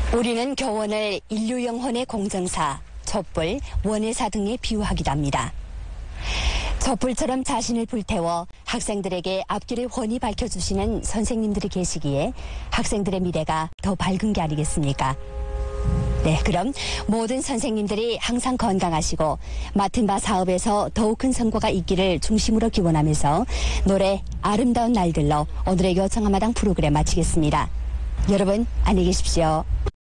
우리는 교원을 인류 영혼의 공정사, 촛불, 원예사 등에 비유하기도 합니다. 촛불처럼 자신을 불태워 학생들에게 앞길을 훤히 밝혀주시는 선생님들이 계시기에 학생들의 미래가 더 밝은 게 아니겠습니까? 네, 그럼 모든 선생님들이 항상 건강하시고 맡은 바 사업에서 더욱 큰 성과가 있기를 중심으로 기원하면서 노래 아름다운 날들로 오늘의 요청한마당 프로그램 마치겠습니다. 여러분 안녕히 계십시오.